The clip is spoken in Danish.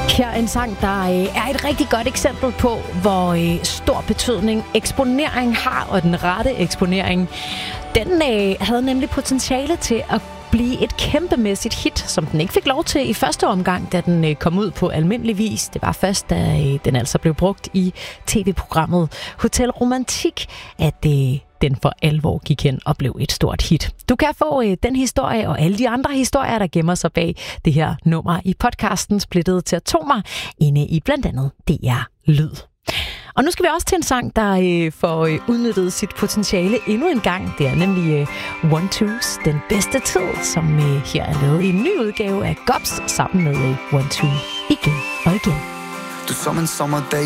Her er en sang, der er et rigtig godt eksempel på, hvor stor betydning eksponering har, og den rette eksponering. Den havde nemlig potentiale til at blive et kæmpemæssigt hit, som den ikke fik lov til i første omgang, da den kom ud på almindelig vis. Det var først, da den altså blev brugt i tv-programmet Hotel Romantik, at den for alvor gik hen og blev et stort hit. Du kan få den historie og alle de andre historier, der gemmer sig bag det her nummer i podcasten Splittet til atomer, inde i blandt andet DR Lyd. Og nu skal vi også til en sang, der får udnyttet sit potentiale endnu en gang. Det er nemlig One-Two's Den Bedste Tid, som her er lavet i en ny udgave af Gobs sammen med One-Two igen og igen. Du som en sommerdag